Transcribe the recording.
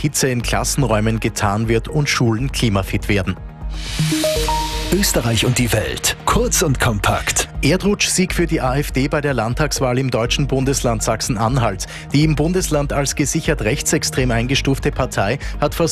Hitze in Klassenräumen getan wird und Schulen klimafit werden. Österreich und die Welt. Kurz und kompakt. Erdrutschsieg für die AfD bei der Landtagswahl im deutschen Bundesland Sachsen-Anhalt. Die im Bundesland als gesichert rechtsextrem eingestufte Partei hat fast